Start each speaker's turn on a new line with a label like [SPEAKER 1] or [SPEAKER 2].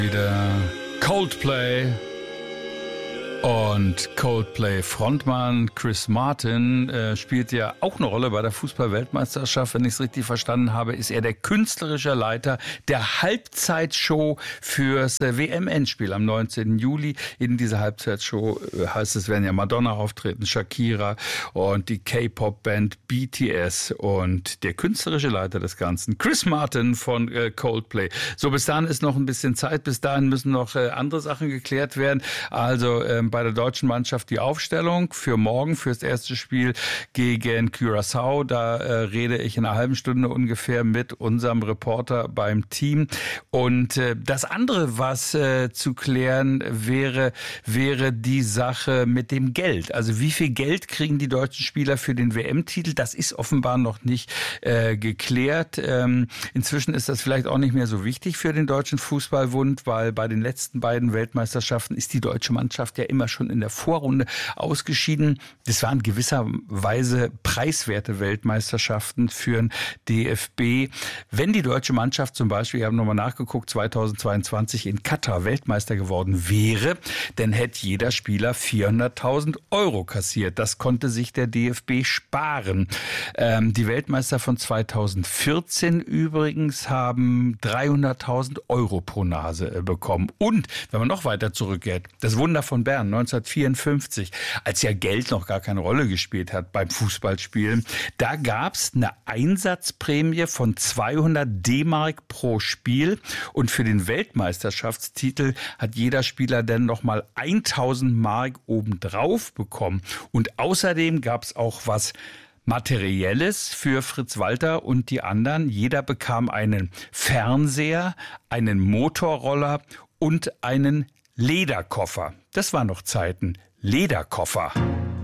[SPEAKER 1] Wieder Coldplay. Und Coldplay-Frontmann Chris Martin spielt ja auch eine Rolle bei der Fußball-Weltmeisterschaft. Wenn ich es richtig verstanden habe, ist er der künstlerische Leiter der Halbzeitshow fürs WM-Endspiel am 19. Juli. In dieser Halbzeitshow heißt es, werden ja Madonna auftreten, Shakira und die K-Pop-Band BTS. Und der künstlerische Leiter des Ganzen, Chris Martin von Coldplay. So, bis dahin ist noch ein bisschen Zeit. Bis dahin müssen noch andere Sachen geklärt werden. Also bei der deutschen Mannschaft die Aufstellung für morgen, fürs erste Spiel gegen Curaçao. Da rede ich in einer halben Stunde ungefähr mit unserem Reporter beim Team. Und das andere, was zu klären wäre die Sache mit dem Geld. Also wie viel Geld kriegen die deutschen Spieler für den WM-Titel? Das ist offenbar noch nicht geklärt. Inzwischen ist das vielleicht auch nicht mehr so wichtig für den Deutschen Fußballbund, weil bei den letzten beiden Weltmeisterschaften ist die deutsche Mannschaft ja immer schon in der Vorrunde ausgeschieden. Das waren gewisserweise preiswerte Weltmeisterschaften für den DFB. Wenn die deutsche Mannschaft zum Beispiel, wir haben nochmal nachgeguckt, 2022 in Katar Weltmeister geworden wäre, dann hätte jeder Spieler 400.000 Euro kassiert. Das konnte sich der DFB sparen. Die Weltmeister von 2014 übrigens haben 300.000 Euro pro Nase bekommen. Und, wenn man noch weiter zurückgeht, das Wunder von Bern 1954, als ja Geld noch gar keine Rolle gespielt hat beim Fußballspielen, da gab es eine Einsatzprämie von 200 D-Mark pro Spiel und für den Weltmeisterschaftstitel hat jeder Spieler dann nochmal 1000 Mark obendrauf bekommen. Und außerdem gab es auch was Materielles für Fritz Walter und die anderen. Jeder bekam einen Fernseher, einen Motorroller und einen Lederkoffer. Das waren noch Zeiten. Lederkoffer.